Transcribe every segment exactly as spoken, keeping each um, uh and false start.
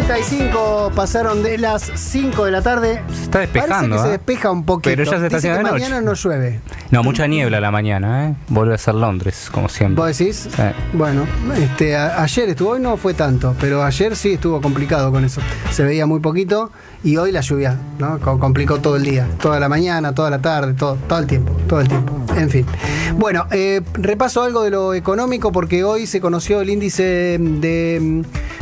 treinta y cinco pasaron de las cinco de la tarde. Se está despejando. Parece que ¿eh? se despeja un poquito. Pero ya se está Dice haciendo que de noche. mañana no llueve. No, mucha niebla a la mañana, ¿eh? Vuelve a ser Londres, como siempre. ¿Vos decís? Sí. Bueno, este, a- ayer estuvo, hoy no fue tanto, pero ayer sí estuvo complicado con eso. Se veía muy poquito y hoy la lluvia, ¿no? Co- complicó todo el día, toda la mañana, toda la tarde, todo, todo el tiempo, todo el tiempo. En fin. Bueno, eh, repaso algo de lo económico porque hoy se conoció el índice de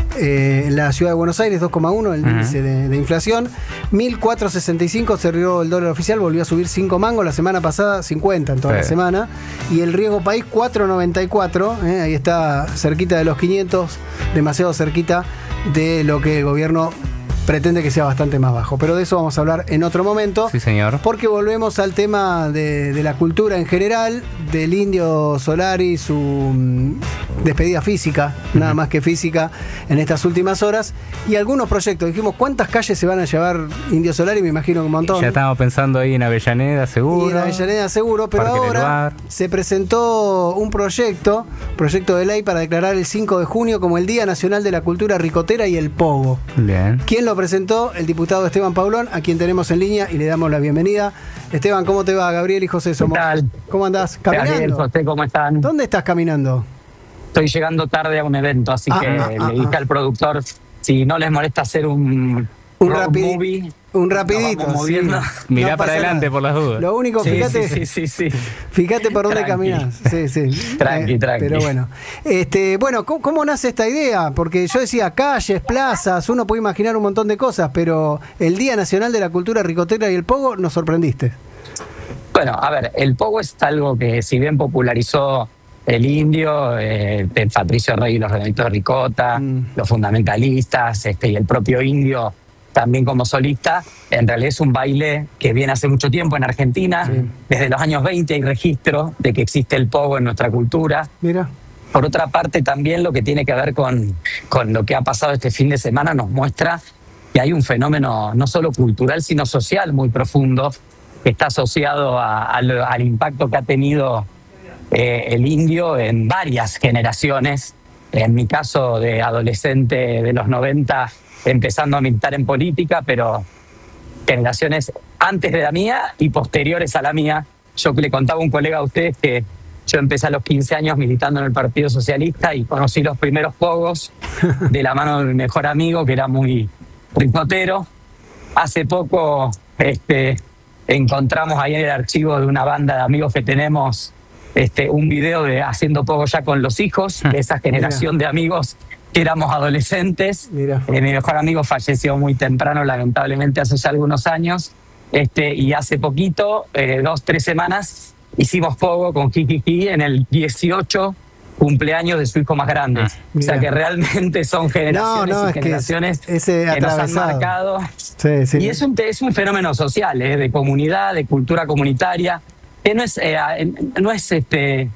eh, la ciudad de Buenos Aires, dos coma uno, el Ujú. índice de, de inflación. mil cuatrocientos sesenta y cinco cerró el dólar oficial, volvió a subir cinco mangos, la semana pasada cincuenta en toda Sí. la semana. Y el riesgo país cuatro noventa y cuatro, eh, ahí está cerquita de los quinientos, demasiado cerquita de lo que el gobierno pretende que sea bastante más bajo. Pero de eso vamos a hablar en otro momento. Sí, señor. Porque volvemos al tema de, de la cultura en general, del Indio Solari, su mm, despedida física, nada más que física, en estas últimas horas, y algunos proyectos. Dijimos, ¿cuántas calles se van a llevar Indio Solari? Me imagino que un montón. Ya estamos pensando ahí en Avellaneda, seguro. Y en Avellaneda seguro, pero Parque del ahora Lugar. se presentó un proyecto, proyecto de ley para declarar el cinco de junio como el Día Nacional de la Cultura Ricotera y el Pogo. Bien. ¿Quién lo presentó? El diputado Esteban Paulón, a quien tenemos en línea y le damos la bienvenida. Esteban, ¿cómo te va? Gabriel y José somos. ¿Qué tal? ¿Cómo andás? Gabriel, ¿Caminando? José, ¿cómo están? ¿Dónde estás caminando? Estoy llegando tarde a un evento, así Ah, que ah, ah, le dije ah. al productor, si no les molesta hacer un, Un road rapidi- movie, Un nos rapidito. vamos moviendo. sí. Mirá No para pasa adelante nada. por las dudas. Lo único, Sí, fíjate, sí, sí, sí, sí. fíjate por dónde Tranqui. caminás. Sí, sí. Tranqui, tranqui. Pero bueno. Este, bueno, ¿cómo, cómo nace esta idea? Porque yo decía calles, plazas, uno puede imaginar un montón de cosas, pero el Día Nacional de la Cultura Ricotera y el Pogo nos sorprendiste. Bueno, a ver, el pogo es algo que si bien popularizó el indio, eh, de Patricio Rey y los redactores de Ricota, Mm. los fundamentalistas, este, y el propio indio también como solista, en realidad es un baile que viene hace mucho tiempo en Argentina. Sí. Desde los años veinte hay registro de que existe el pogo en nuestra cultura. Mira. Por otra parte, también lo que tiene que ver con, con lo que ha pasado este fin de semana nos muestra que hay un fenómeno no solo cultural, sino social muy profundo, que está asociado a- al, al impacto que ha tenido eh, el indio en varias generaciones. En mi caso de adolescente de los noventa, empezando a militar en política, pero generaciones antes de la mía y posteriores a la mía. Yo le contaba a un colega a ustedes que yo empecé a los quince años militando en el Partido Socialista y conocí los primeros pogos de la mano de mi mejor amigo, que era muy ricotero. Hace poco este, encontramos ahí en el archivo de una banda de amigos que tenemos este, un video de haciendo pogo ya con los hijos, de esa generación de amigos que éramos adolescentes. Mira. Eh, mi mejor amigo falleció muy temprano, lamentablemente, hace ya algunos años. Este, y hace poquito, eh, dos, tres semanas, hicimos pogo con Jijiji en el dieciocho cumpleaños de su hijo más grande. Ah, o sea mira. que realmente son generaciones No, no, y es que generaciones es- ese que nos han atravesado. marcado. Sí, sí. Y es un, es un fenómeno social, ¿eh? De comunidad, de cultura comunitaria, que no es, eh, no es este...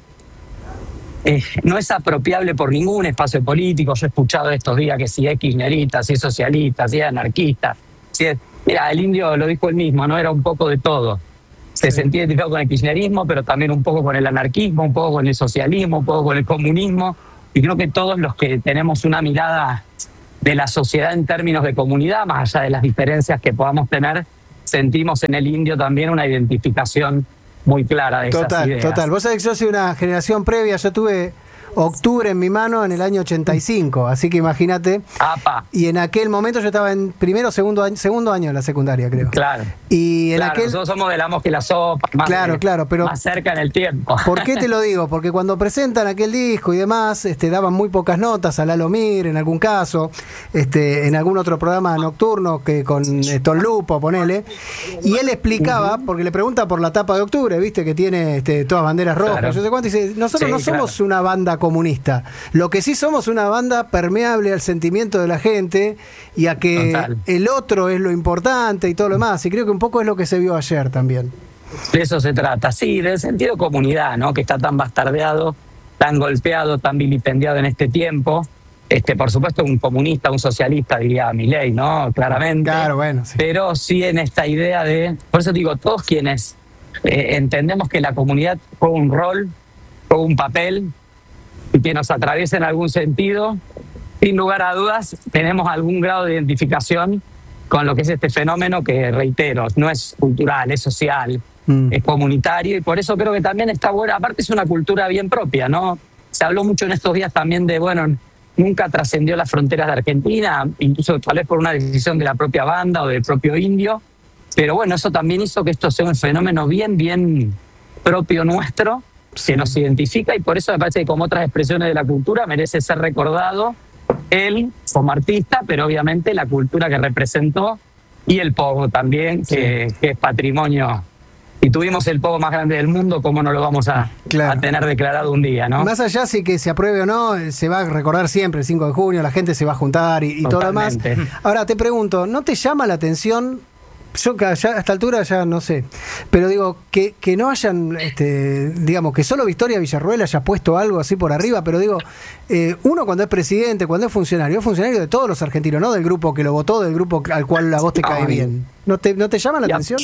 Eh, no es apropiable por ningún espacio político. Yo he escuchado estos días que si es kirchnerista, si es socialista, si es anarquista. Si es... Mira, el indio lo dijo él mismo, ¿no? Era un poco de todo. Se Sí. sentía identificado con el kirchnerismo, pero también un poco con el anarquismo, un poco con el socialismo, un poco con el comunismo. Y creo que todos los que tenemos una mirada de la sociedad en términos de comunidad, más allá de las diferencias que podamos tener, sentimos en el indio también una identificación muy clara de esas Total, ideas. total. Vos sabés que yo soy una generación previa, yo tuve octubre en mi mano en el año ochenta y cinco, así que imagínate. Apa, Y en aquel momento yo estaba en primero, segundo año, segundo año de la secundaria, creo. claro. Y en Claro, aquel... nosotros somos de la mosca y la sopa, más, Claro, de- claro, pero- más cerca en el tiempo. ¿Por qué te lo digo? Porque cuando presentan aquel disco y demás, este, daban muy pocas notas a Lalo Mir, en algún caso, este, en algún otro programa nocturno que con eh, Ton Lupo, ponele, y él explicaba, porque le pregunta por la tapa de octubre, viste, que tiene este, todas banderas rojas, Claro. yo sé cuánto, y dice, nosotros Sí, no somos claro. una banda comunista, lo que sí somos una banda permeable al sentimiento de la gente y a que Total. el otro es lo importante y todo lo demás, y creo que un poco es lo que se vio ayer también. De eso se trata, sí, del sentido comunidad, ¿no? Que está tan bastardeado, tan golpeado, tan vilipendiado en este tiempo. Este, por supuesto, un comunista, un socialista, diría Milei, ¿no? Claramente. Claro, bueno, sí. Pero sí en esta idea de... Por eso digo, todos quienes eh, entendemos que la comunidad juega un rol, juega un papel, y que nos atraviesa en algún sentido, sin lugar a dudas, tenemos algún grado de identificación con lo que es este fenómeno que, reitero, no es cultural, es social, mm. es comunitario, y por eso creo que también está bueno. Aparte es una cultura bien propia, ¿no? Se habló mucho en estos días también de, bueno, nunca trascendió las fronteras de Argentina, incluso tal vez por una decisión de la propia banda o del propio indio, pero bueno, eso también hizo que esto sea un fenómeno bien, bien propio nuestro, que nos identifica, y por eso me parece que como otras expresiones de la cultura merece ser recordado él como artista, pero obviamente la cultura que representó, y el pogo también, que, sí. que es patrimonio. Y tuvimos el pogo más grande del mundo, ¿cómo no lo vamos a, claro. a tener declarado un día, no? Más allá si que se apruebe o no, se va a recordar siempre el cinco de junio, la gente se va a juntar y, y todo lo demás. Ahora te pregunto, ¿no te llama la atención? Yo ya a esta altura ya no sé, pero digo, que, que no hayan, este, digamos, que solo Victoria Villarruel haya puesto algo así por arriba, pero digo, eh, uno cuando es presidente, cuando es funcionario, es funcionario de todos los argentinos, no del grupo que lo votó, del grupo al cual a vos te cae bien. ¿No te, no te llama la ya. atención?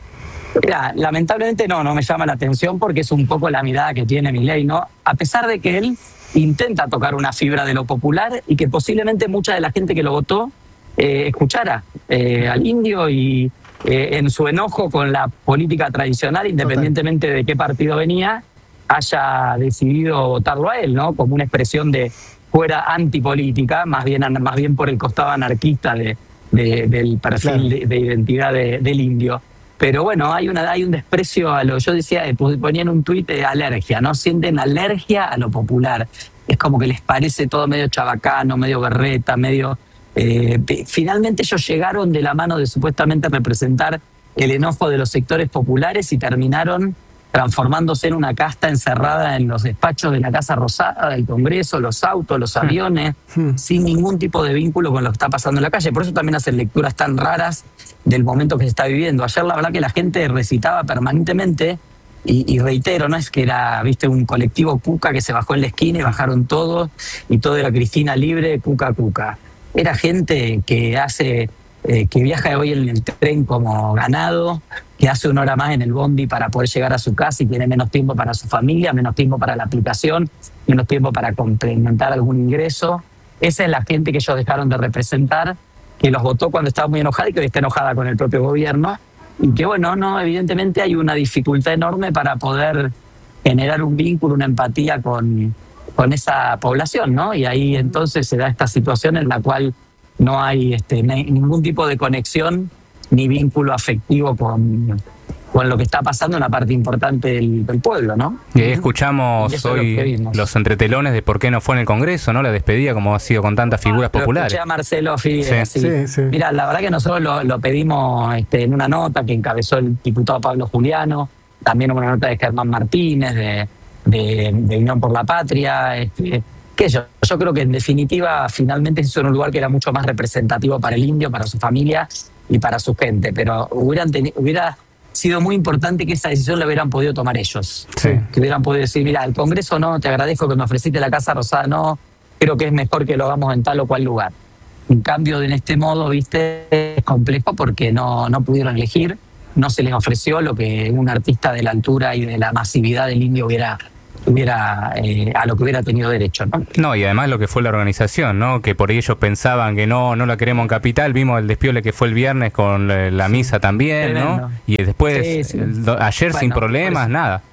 Mira, lamentablemente no, no me llama la atención porque es un poco la mirada que tiene Milei, ¿no? A pesar de que él intenta tocar una fibra de lo popular y que posiblemente mucha de la gente que lo votó Eh, escuchara eh, al indio y eh, en su enojo con la política tradicional, independientemente Total. de qué partido venía, haya decidido votarlo a él, ¿no? Como una expresión de fuera antipolítica, más bien, más bien por el costado anarquista de, de, del perfil claro. de, de identidad de, del indio. Pero bueno, hay una hay un desprecio a lo, yo decía, ponía en un tuit de alergia, ¿no? Sienten alergia a lo popular. Es como que les parece todo medio chabacano, medio berreta, medio... Eh, finalmente ellos llegaron de la mano de supuestamente representar el enojo de los sectores populares y terminaron transformándose en una casta encerrada en los despachos de la Casa Rosada, del Congreso, los autos, los aviones, mm. sin ningún tipo de vínculo con lo que está pasando en la calle. Por eso también hacen lecturas tan raras del momento que se está viviendo. Ayer la verdad que la gente recitaba permanentemente, y, y reitero, no es que era, viste, un colectivo Cuca que se bajó en la esquina y bajaron todos, y todo era Cristina libre, Cuca, Cuca. Era gente que hace, eh, que viaja hoy en el tren como ganado, que hace una hora más en el bondi para poder llegar a su casa y tiene menos tiempo para su familia, menos tiempo para la aplicación, menos tiempo para complementar algún ingreso. Esa es la gente que ellos dejaron de representar, que los votó cuando estaba muy enojada y que hoy está enojada con el propio gobierno. Y que bueno, no, evidentemente hay una dificultad enorme para poder generar un vínculo, una empatía con... con esa población, ¿no? Y ahí entonces se da esta situación en la cual no hay este, ningún tipo de conexión ni vínculo afectivo con, con lo que está pasando en una parte importante del, del pueblo, ¿no? Y ahí escuchamos y hoy lo los entretelones de por qué no fue en el Congreso, ¿no? La despedida, como ha sido con tantas figuras ah, populares. Escuché a Marcelo Figueres, sí. sí. Sí, sí. Mira, la verdad que nosotros lo, lo pedimos este, en una nota que encabezó el diputado Pablo Juliano, también una nota de Germán Martínez, de... De, de Unión por la Patria, este, que yo, yo creo que en definitiva finalmente hizo en un lugar que era mucho más representativo para el indio, para su familia y para su gente, pero hubieran teni, hubiera sido muy importante que esa decisión la hubieran podido tomar ellos, sí. que hubieran podido decir, mira, el Congreso no, te agradezco que me ofreciste la Casa Rosada, no, creo que es mejor que lo hagamos en tal o cual lugar. En cambio, en este modo, viste, es complejo porque no, no pudieron elegir, no se les ofreció lo que un artista de la altura y de la masividad del indio hubiera, hubiera eh, a lo que hubiera tenido derecho, ¿no? No, y además lo que fue la organización, ¿no? Que por ellos pensaban que no, no la queremos en Capital, vimos el despiole que fue el viernes con la misa también, ¿no? Tremendo. Y después, sí, sí. El, ayer bueno, sin problemas, pues, nada.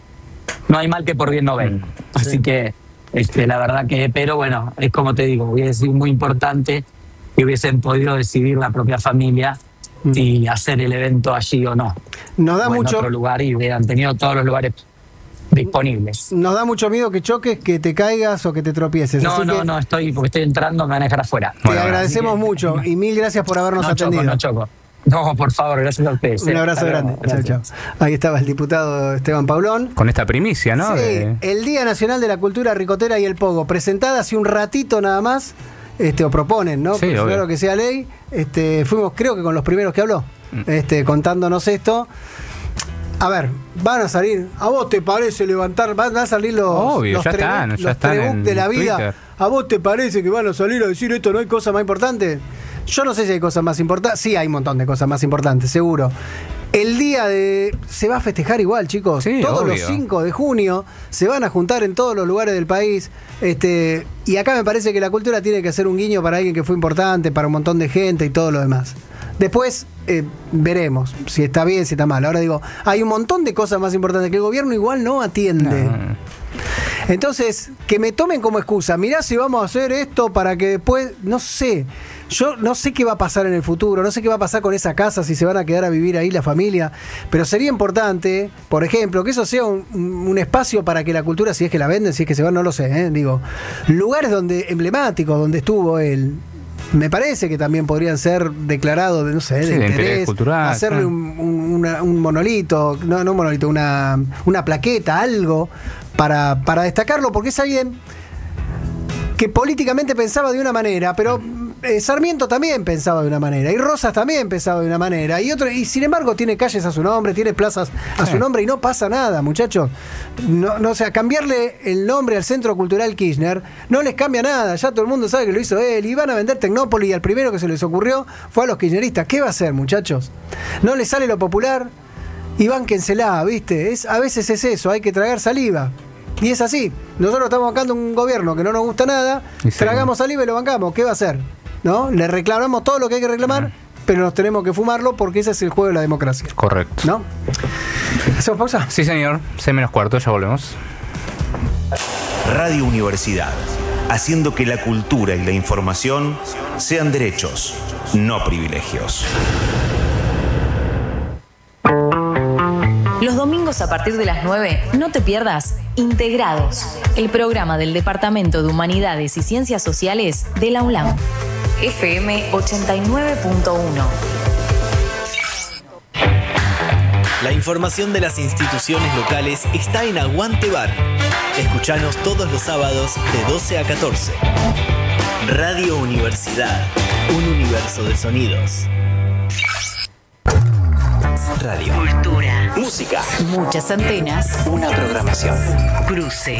No hay mal que por bien no venga. Así sí. que, este, la verdad que, pero bueno, es como te digo, hubiese sido muy importante que hubiesen podido decidir la propia familia y hacer el evento allí o no. Nos da o mucho... en otro lugar y hubieran tenido todos los lugares disponibles. Nos da mucho miedo que choques, que te caigas o que te tropieces. No, así no, que no, estoy, porque estoy entrando, me van a dejar afuera. Te bueno, agradecemos que... mucho y mil gracias por habernos no atendido. Choco, no choco. No, por favor, gracias a ustedes. Un abrazo grande. Chao, chao. Ahí estaba el diputado Esteban Paulón. Con esta primicia, ¿no? Sí, de... el Día Nacional de la Cultura Ricotera y el Pogo, presentada hace un ratito nada más, este, o proponen, ¿no? Sí, claro que sea ley. Este, fuimos, creo que con los primeros que habló. Este, contándonos esto. A ver, van a salir, ¿a vos te parece levantar? Van a salir los, Obvio, los ya trebuc, están, los ya están en de la vida. Twitter. ¿A vos te parece que van a salir a decir esto no hay cosa más importante? Yo no sé si hay cosas más importantes. Sí, hay un montón de cosas más importantes, seguro. El día de... Se va a festejar igual, chicos. Sí, todos obvio. los cinco de junio se van a juntar en todos los lugares del país. Este, y acá me parece que la cultura tiene que hacer un guiño para alguien que fue importante, para un montón de gente y todo lo demás. Después eh, veremos si está bien, si está mal. Ahora digo, hay un montón de cosas más importantes que el gobierno igual no atiende. No. Entonces, que me tomen como excusa, mirá si vamos a hacer esto para que después, no sé, yo no sé qué va a pasar en el futuro, no sé qué va a pasar con esa casa, si se van a quedar a vivir ahí la familia, pero sería importante, por ejemplo, que eso sea un, un espacio para que la cultura, si es que la venden, si es que se van, no lo sé, ¿eh? Digo, lugares donde emblemáticos, donde estuvo él. Me parece que también podrían ser declarados de, no sé, de, Sí, de interés, interés cultural, hacerle claro. un, un, una- un monolito, no, no un monolito, una, una plaqueta, algo, para, para destacarlo, porque es alguien que políticamente pensaba de una manera, pero eh, Sarmiento también pensaba de una manera, y Rosas también pensaba de una manera, y otro, y sin embargo tiene calles a su nombre, tiene plazas a su nombre, y no pasa nada, muchachos. No, no, o sea, cambiarle el nombre al Centro Cultural Kirchner no les cambia nada, ya todo el mundo sabe que lo hizo él, y van a vender Tecnópolis, y al primero que se les ocurrió fue a los kirchneristas. ¿Qué va a hacer, muchachos? No les sale lo popular, y bánquensela, ¿viste? Es, a veces es eso, hay que tragar saliva. Y es así. Nosotros estamos bancando un gobierno que no nos gusta nada, Y sí. tragamos saliva y lo bancamos. ¿Qué va a hacer? ¿No? Le reclamamos todo lo que hay que reclamar, pero nos tenemos que fumarlo porque ese es el juego de la democracia. Correcto. ¿No? ¿Hacemos pausa? Sí, señor. seis menos cuarto, ya volvemos. Radio Universidad, haciendo que la cultura y la información sean derechos, no privilegios. Los domingos a partir de las nueve, no te pierdas Integrados, el programa del Departamento de Humanidades y Ciencias Sociales de la UNLAM. F M ochenta y nueve punto uno. La información de las instituciones locales está en Aguante Bar. Escuchanos todos los sábados de doce a catorce. Radio Universidad, un universo de sonidos. Radio. Cultura. Música. Muchas antenas. Una programación. Cruce.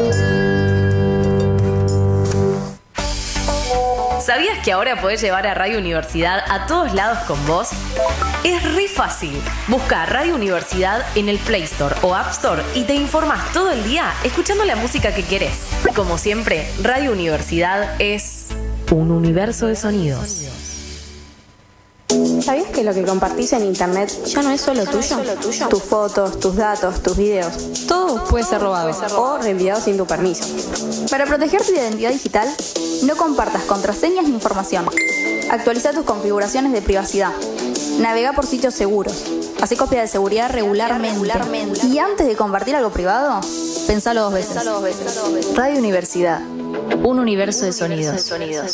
¿Sabías que ahora podés llevar a Radio Universidad a todos lados con vos? Es re fácil. Busca Radio Universidad en el Play Store o App Store y te informás todo el día escuchando la música que querés. Como siempre, Radio Universidad es un universo de sonidos. ¿Sabías que lo que compartís en internet ya no es solo tuyo? Tus fotos, tus datos, tus videos, todo puede ser robado o reenviado sin tu permiso. Para proteger tu identidad digital, no compartas contraseñas ni información. Actualiza tus configuraciones de privacidad. Navega por sitios seguros. Hacé copia de seguridad regularmente. Y antes de compartir algo privado, pensalo dos veces. Radio Universidad, un universo de sonidos.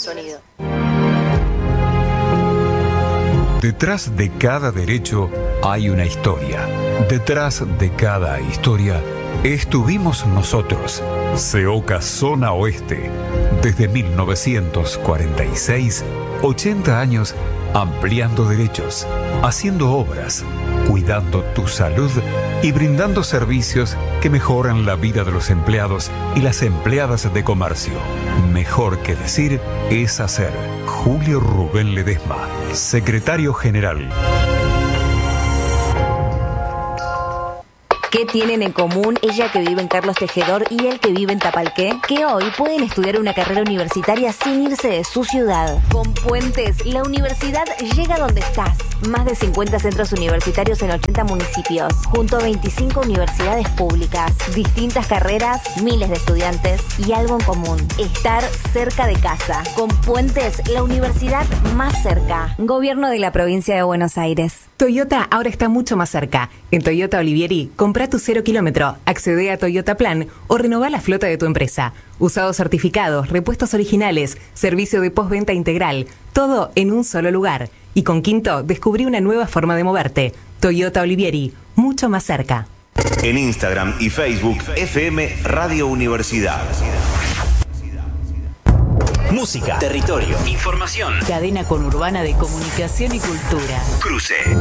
Detrás de cada derecho hay una historia. Detrás de cada historia estuvimos nosotros. SEOCA Zona Oeste. Desde mil novecientos cuarenta y seis, ochenta años ampliando derechos, haciendo obras, cuidando tu salud y brindando servicios que mejoran la vida de los empleados y las empleadas de comercio. Mejor que decir es hacer. Julio Rubén Ledesma, secretario general. ¿Qué tienen en común ella que vive en Carlos Tejedor y él que vive en Tapalqué? Que hoy pueden estudiar una carrera universitaria sin irse de su ciudad. Con Puentes, la universidad llega donde estás. Más de cincuenta centros universitarios en ochenta municipios, junto a veinticinco universidades públicas, distintas carreras, miles de estudiantes y algo en común: estar cerca de casa. Con Puentes, la universidad más cerca. Gobierno de la provincia de Buenos Aires. Toyota ahora está mucho más cerca. En Toyota Olivieri, compra tu cero kilómetro, accede a Toyota Plan o renová la flota de tu empresa. Usados certificados, repuestos originales, servicio de postventa integral, todo en un solo lugar. Y con Quinto, descubrí una nueva forma de moverte. Toyota Olivieri, mucho más cerca. En Instagram y Facebook, F M Radio Universidad. Música, territorio, información. Cadena conurbana de comunicación y cultura. Cruce.